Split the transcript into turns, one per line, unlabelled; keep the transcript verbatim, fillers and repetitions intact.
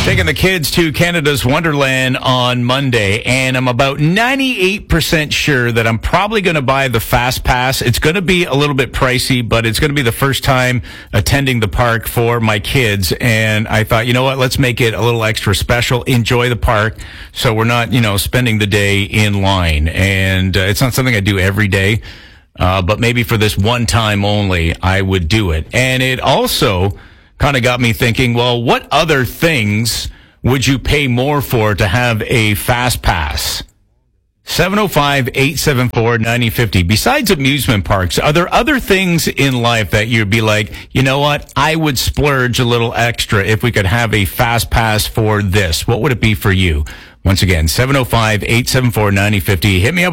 Taking the kids to Canada's Wonderland on Monday, and I'm about ninety-eight percent sure that I'm probably going to buy the Fast Pass. It's going to be a little bit pricey, but it's going to be the first time attending the park for my kids, and I thought, you know what, let's make it a little extra special, enjoy the park, so we're not, you know, spending the day in line. And uh, it's not something I do every day, uh, but maybe for this one time only, I would do it. And it also kind of got me thinking, well, what other things would you pay more for to have a Fast Pass? seven oh five, eight seven four, nine oh five oh. Besides amusement parks, are there other things in life that you'd be like, you know what, I would splurge a little extra if we could have a Fast Pass for this? What would it be for you? Once again, seven oh five, eight seven four, nine oh five oh. Hit me up.